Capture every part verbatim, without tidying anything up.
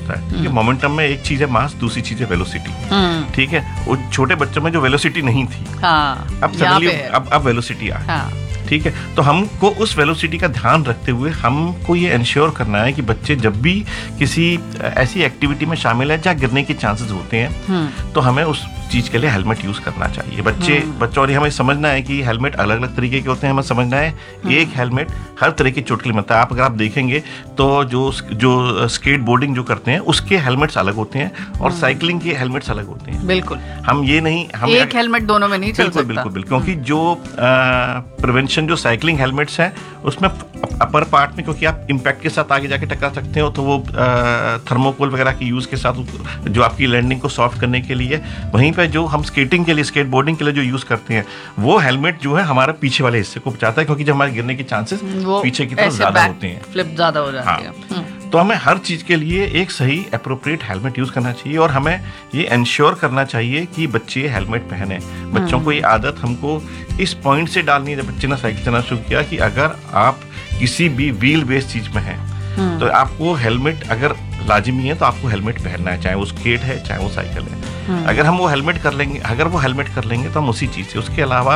होता है, ठीक है। मोमेंटम में एक चीज है मास, दूसरी चीज है वेलोसिटी, ठीक है। वो छोटे बच्चों में जो वेलोसिटी नहीं थी, हाँ, अब सडनली अब अब वेलोसिटी आ गई, ठीक है। तो हमको उस वेलोसिटी का ध्यान रखते हुए हमको ये इंश्योर करना है कि बच्चे जब भी किसी ऐसी एक्टिविटी में शामिल है जहाँ गिरने के चांसेस होते हैं, तो हमें उस चीज के लिए हेलमेट यूज करना चाहिए। बच्चे बच्चों और हमें समझना है कि हेलमेट अलग अलग तरीके के होते हैं। हमें समझना है एक हेलमेट हर तरह की चोट के लिए मिलता है। आप अगर आप देखेंगे तो जो जो स्केट बोर्डिंग जो करते हैं उसके हेलमेट्स अलग होते हैं और साइकिलिंग के हेलमेट्स अलग होते हैं। बिल्कुल, हम ये नहीं हम एक हेलमेट दोनों में नहीं चल सकता। बिल्कुल बिल्कुल, क्योंकि जो प्रिवेंशन जो साइकिलिंग हेलमेट्स हैं उसमें अपर पार्ट में, क्योंकि आप इम्पैक्ट के साथ आगे जाके टकरा सकते हो, तो वो थर्मोकोल वगैरह के यूज के साथ जो आपकी लैंडिंग को सॉफ्ट करने के लिए, वहीं पे जो हम स्केटिंग के लिए स्केट बोर्डिंग के लिए जो यूज करते हैं वो हेलमेट जो है हमारे पीछे वाले हिस्से को बचाता है, क्योंकि जब हमारे गिरने के चांसेस पीछे की तरफ ज्यादा होते हैं, फ्लिप ज्यादा हो जाती है। हाँ। तो हमें हर चीज के लिए एक सही एप्रोप्रिएट हेलमेट यूज करना चाहिए और हमें ये इंश्योर करना चाहिए कि बच्चे हेलमेट पहने। बच्चों को ये आदत हमको इस पॉइंट से डालनी है, जब बच्चे ने साइकिल चलाना शुरू किया, कि अगर आप किसी भी व्हील बेस्ड चीज में हैं तो आपको हेलमेट अगर लाजिमी है तो आपको हेलमेट पहनना है, चाहे वो स्केट है चाहे वो साइकिल है। अगर हम वो हेलमेट कर लेंगे अगर वो हेलमेट कर लेंगे तो हम उसी चीज से। उसके अलावा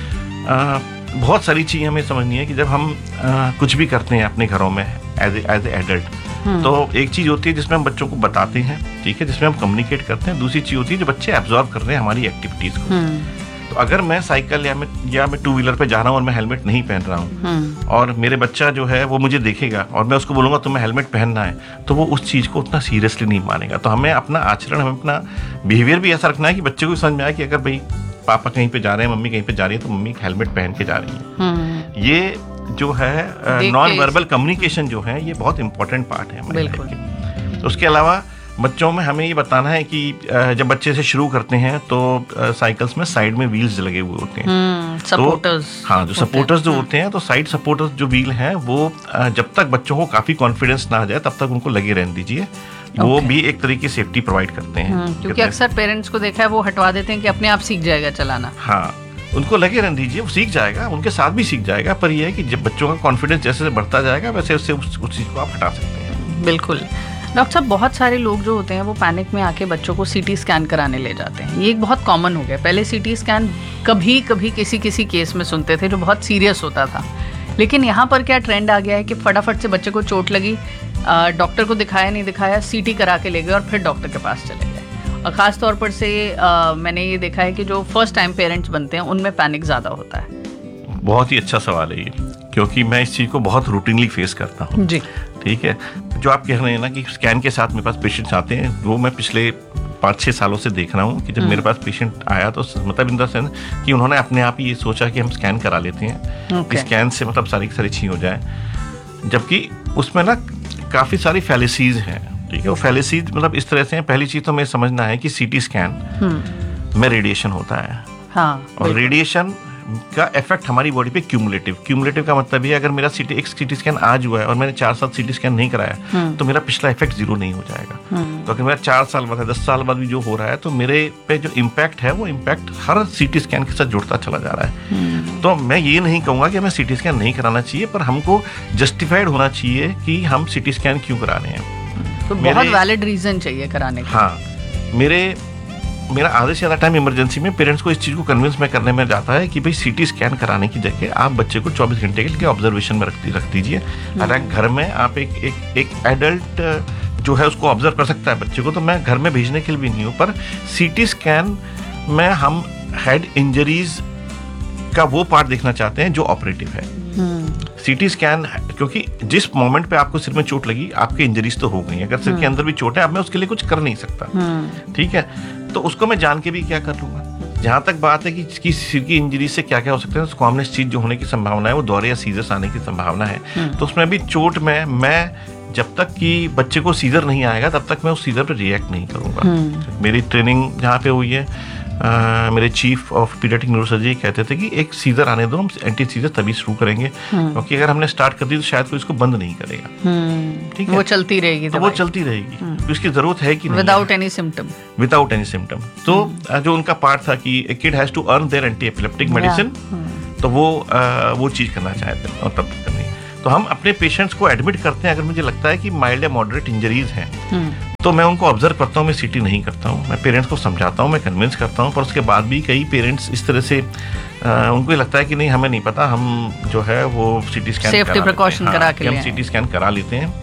आ, बहुत सारी चीजें हमें समझनी है कि जब हम आ, कुछ भी करते हैं अपने घरों में एज एज ए एडल्ट, तो एक चीज होती है जिसमें हम बच्चों को बताते हैं, ठीक है, जिसमें हम कम्युनिकेट करते हैं। दूसरी चीज होती है जो बच्चे एब्जॉर्ब कर रहे हैं हमारी एक्टिविटीज को। तो अगर मैं साइकिल या मैं या मैं टू व्हीलर पे जा रहा हूँ और मैं हेलमेट नहीं पहन रहा हूँ और मेरे बच्चा जो है वो मुझे देखेगा और मैं उसको बोलूंगा तुम्हें हेलमेट पहनना है, तो वो उस चीज को उतना सीरियसली नहीं मानेगा। तो हमें अपना आचरण, हमें अपना बिहेवियर भी ऐसा रखना है कि बच्चे को समझ में आए कि अगर भाई पापा कहीं पे जा रहे हैं, मम्मी कहीं पे जा रही है, तो मम्मी हेलमेट पहन के जा रही है। ये जो है नॉन वर्बल कम्युनिकेशन जो है ये बहुत इंपॉर्टेंट पार्ट है हमारे लाइफ के। तो उसके अलावा बच्चों में हमें ये बताना है कि जब बच्चे से शुरू करते हैं तो साइकिल्स में साइड में व्हील्स लगे हुए होते हैं, सपोर्टर्स। तो हाँ, जो सपोर्टर्स जो होते हैं, तो साइड सपोर्टर्स जो व्हील हैं वो जब तक बच्चों को काफी कॉन्फिडेंस ना आ जाए तब तक उनको लगे रहने दीजिए। वो भी एक तरह की सेफ्टी प्रोवाइड करते हैं, क्योंकि अक्सर पेरेंट्स को देखा है वो हटवा देते हैं कि अपने आप सीख जाएगा चलाना। हाँ, उनको लगे रहने दीजिए, वो सीख जाएगा, उनके साथ भी सीख जाएगा। पर यह है कि जब बच्चों का कॉन्फिडेंस जैसे जैसे बढ़ता जाएगा वैसे उससे उस, उस चीज को आप हटा सकते हैं। बिल्कुल। डॉक्टर साहब, बहुत सारे लोग जो होते हैं वो पैनिक में आके बच्चों को सीटी स्कैन कराने ले जाते हैं। ये एक बहुत कॉमन हो गया। पहले सीटी स्कैन कभी कभी किसी किसी केस में सुनते थे जो बहुत सीरियस होता था, लेकिन यहाँ पर क्या ट्रेंड आ गया है कि फटाफट से बच्चे को चोट लगी, डॉक्टर को दिखाया नहीं दिखाया, सीटी करा के ले गए और फिर डॉक्टर के पास चले गए। और ख़ास तौर पर से आ, मैंने ये देखा है कि जो फर्स्ट टाइम पेरेंट्स बनते हैं उनमें पैनिक ज़्यादा होता है। बहुत ही अच्छा सवाल है ये, क्योंकि मैं इस चीज़ को बहुत रूटीनली फेस करता हूँ जी। ठीक है, जो आप कह रहे हैं ना कि स्कैन के साथ मेरे पास पेशेंट्स आते हैं, वो मैं पिछले पाँच छः सालों से देख रहा हूँ कि जब मेरे पास पेशेंट आया तो मतलब इन द सेंस कि उन्होंने अपने आप ही ये सोचा कि हम स्कैन करा लेते हैं, okay. स्कैन से मतलब सारी सारी चीज़ हो जाए, जबकि उसमें ना काफ़ी सारी फैलेसीज हैं। ठीक है, वो फैलेसीज मतलब इस तरह से हैं। पहली चीज़ तो हमें समझना है कि सीटी स्कैन में रेडिएशन होता है, हाँ, और रेडिएशन का इफेक्ट हमारी बॉडी पे क्यूमुलेटिव क्यूमुलेटिव का मतलब ये, अगर मेरा सीटी एक सीटी स्कैन आज हुआ है और मैंने चार साल सीटी स्कैन नहीं कराया तो मेरा पिछला इफेक्ट जीरो नहीं हो जाएगा। तो अगर मेरा चार साल बाद है, दस साल बाद भी जो हो रहा है, तो मेरे पे जो इम्पैक्ट है वो इम्पैक्ट हर सीटी स्कैन के साथ जुड़ता चला जा रहा है। तो मैं ये नहीं कहूँगा कि हमें सीटी स्कैन नहीं कराना चाहिए, पर हमको जस्टिफाइड होना चाहिए कि हम सीटी स्कैन क्यों करा रहे हैं। तो बहुत वैलिड रीजन चाहिए कराने का। हाँ, मेरे मेरा आधे से ज़्यादा टाइम इमरजेंसी में पेरेंट्स को इस चीज़ को कन्विंस में करने में जाता है कि भाई सीटी स्कैन कराने की जगह आप बच्चे को चौबीस घंटे के लिए ऑब्जर्वेशन में रख रख दीजिए। अगर घर में आप एक एक एक एडल्ट जो है उसको ऑब्जर्व कर सकता है बच्चे को, तो मैं घर में भेजने के लिए भी नहीं हूँ। पर सीटी स्कैन में हम हेड इंजरीज का वो पार्ट देखना चाहते हैं जो ऑपरेटिव है। सीटी स्कैन, क्योंकि जिस मोमेंट पे आपको सिर में चोट लगी आपकी इंजरीज तो हो गई, अगर सिर के अंदर भी चोट है अब मैं उसके लिए कुछ कर नहीं सकता। ठीक है, तो उसको मैं जान के भी क्या कर लूंगा। जहां तक बात है कि, कि सिर की इंजरी से क्या क्या हो सकता है, तो कॉमनेस्ट चीज जो होने की संभावना है वो दौरे या सीजर्स आने की संभावना है। तो उसमें भी चोट में मैं जब तक कि बच्चे को सीजर नहीं आएगा तब तक मैं उस सीजर पर रिएक्ट नहीं करूंगा। मेरी ट्रेनिंग जहाँ पे हुई है, Uh, मेरे चीफ ऑफ पीडियाट्रिक न्यूरोसर्जरी कहते थे कि एक सीजर आने दो, हम एंटी सीजर तभी शुरू करेंगे, क्योंकि अगर हमने स्टार्ट कर दी तो शायद कोई इसको बंद नहीं करेगा। ठीक है, वो चलती रहेगी, तो वो चलती रहेगी, तो इसकी जरूरत है कि नहीं, without any symptom without any symptom. तो जो उनका पार्ट था कि ए kid has to earn there anti epileptic medicine, तो वो वो चीज करना चाहते हैं और तब करनी। तो हम अपने पेशेंट्स को एडमिट करते हैं अगर मुझे लगता है कि माइल्ड या मॉडरेट इंजरीज हैं, तो मैं उनको ऑब्जर्व करता हूँ, मैं सीटी नहीं करता हूँ, मैं पेरेंट्स को समझाता हूँ, मैं कन्विंस करता हूँ, पर उसके बाद भी कई पेरेंट्स इस तरह से आ, उनको ये लगता है कि नहीं हमें नहीं पता, हम जो है वो सीटी स्कैन सेफ्टी प्रिकॉशन करा के हम सीटी स्कैन करा लेते हैं।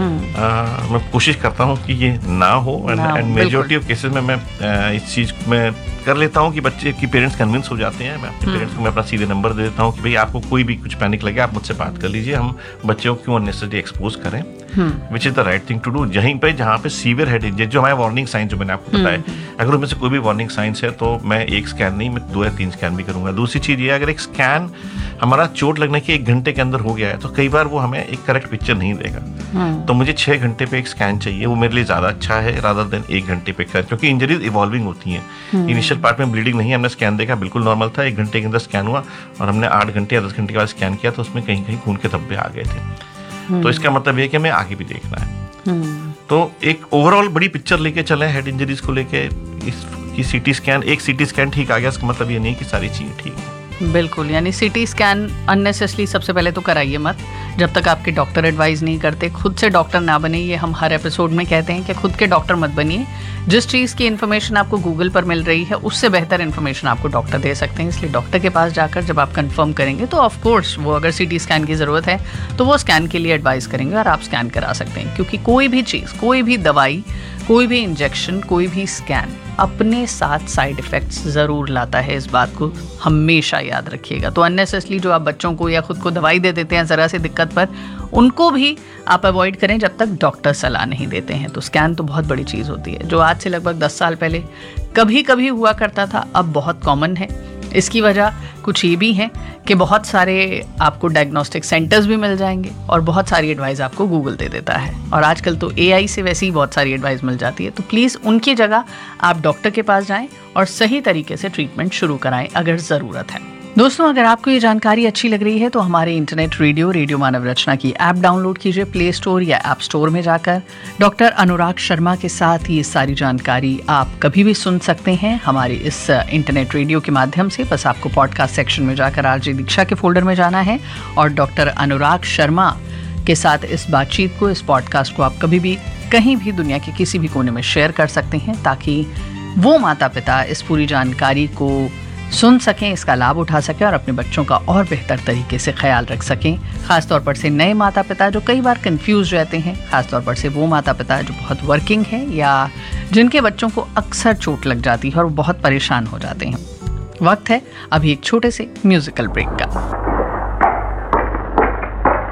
आ, मैं कोशिश करता हूँ कि ये ना हो, एंड मेजोरिटी ऑफ केसेस में मैं आ, इस चीज़ में कर लेता हूँ कि बच्चे की पेरेंट्स कन्विंस हो जाते हैं। मैं अपने पेरेंट्स को मैं अपना सीधे नंबर दे देता हूँ कि भाई आपको कोई भी कुछ पैनिक लगे आप मुझसे बात कर लीजिए, हम बच्चों को क्यों अननेसेसरी एक्सपोज करें, which is the right thing to do. यहीं पे जहाँ पे सीवियर हेड इंजरी, जो हमारे वार्निंग साइन जो मैंने आपको बताया, अगर उनमें से कोई भी वार्निंग साइंस है तो मैं एक स्कैन नहीं, मैं दो या तीन स्कैन भी करूँगा। दूसरी चीज़ ये, अगर एक स्कैन हमारा चोट लगने के एक घंटे के अंदर हो गया है तो कई बार वो हमें एक करेक्ट पिक्चर नहीं देगा, तो मुझे छः घंटे पे एक स्कैन चाहिए, वो मेरे लिए ज़्यादा अच्छा है रादर देन एक घंटे पे स्कैन, क्योंकि इंजरीज इवॉल्विंग होती हैं। इनिशियल पार्ट में ब्लीडिंग नहीं, हमने स्कैन देखा बिल्कुल नॉर्मल था, एक घंटे के अंदर स्कैन हुआ और हमने आठ घंटे या दस घंटे के बाद स्कैन किया तो उसमें कहीं कहीं खून के धब्बे आ गए थे। तो इसका मतलब ये कि हमें आगे भी देखना है। तो एक ओवरऑल बड़ी पिक्चर लेके चले हेड इंजरीज को लेके, इसकी सीटी स्कैन, एक सीटी स्कैन ठीक आ गया इसका मतलब ये नहीं कि सारी चीज़ें ठीक है। बिल्कुल, यानी सीटी स्कैन अननेसेसरली सबसे पहले तो कराइए मत जब तक आपके डॉक्टर एडवाइस नहीं करते। खुद से डॉक्टर ना बने, ये हम हर एपिसोड में कहते हैं कि खुद के डॉक्टर मत बनिए। जिस चीज़ की इन्फॉर्मेशन आपको गूगल पर मिल रही है उससे बेहतर इन्फॉर्मेशन आपको डॉक्टर दे सकते हैं, इसलिए डॉक्टर के पास जाकर जब आप कंफर्म करेंगे तो ऑफ कोर्स वो अगर सीटी स्कैन की ज़रूरत है तो वो स्कैन के लिए एडवाइस करेंगे और आप स्कैन करा सकते हैं, क्योंकि कोई भी चीज़, कोई भी दवाई, कोई भी इंजेक्शन, कोई भी स्कैन अपने साथ साइड इफ़ेक्ट्स ज़रूर लाता है, इस बात को हमेशा याद रखिएगा। तो अननेसेसरली जो आप बच्चों को या खुद को दवाई दे देते हैं ज़रा सी दिक्कत पर, उनको भी आप अवॉइड करें जब तक डॉक्टर सलाह नहीं देते हैं। तो स्कैन तो बहुत बड़ी चीज़ होती है, जो आज से लगभग दस साल पहले कभी कभी हुआ करता था, अब बहुत कॉमन है। इसकी वजह कुछ ये भी है कि बहुत सारे आपको डायग्नोस्टिक सेंटर्स भी मिल जाएंगे और बहुत सारी एडवाइस आपको गूगल दे देता है, और आजकल तो एआई से वैसे ही बहुत सारी एडवाइस मिल जाती है। तो प्लीज़ उनकी जगह आप डॉक्टर के पास जाएं और सही तरीके से ट्रीटमेंट शुरू कराएं अगर ज़रूरत है। दोस्तों, अगर आपको ये जानकारी अच्छी लग रही है तो हमारे इंटरनेट रेडियो रेडियो मानव रचना की ऐप डाउनलोड कीजिए प्ले स्टोर या ऐप स्टोर में जाकर। डॉक्टर अनुराग शर्मा के साथ ये सारी जानकारी आप कभी भी सुन सकते हैं हमारे इस इंटरनेट रेडियो के माध्यम से। बस आपको पॉडकास्ट सेक्शन में जाकर आरजे दीक्षा के फोल्डर में जाना है और डॉक्टर अनुराग शर्मा के साथ इस बातचीत को, इस पॉडकास्ट को आप कभी भी कहीं भी दुनिया के किसी भी कोने में शेयर कर सकते हैं, ताकि वो माता पिता इस पूरी जानकारी को सुन सकें, इसका लाभ उठा सकें और अपने बच्चों का और बेहतर तरीके से ख्याल रख सकें। ख़ासतौर पर से नए माता पिता जो कई बार कंफ्यूज रहते हैं, ख़ासतौर पर से वो माता पिता जो बहुत वर्किंग हैं या जिनके बच्चों को अक्सर चोट लग जाती है और वो बहुत परेशान हो जाते हैं। वक्त है अभी एक छोटे से म्यूजिकल ब्रेक का।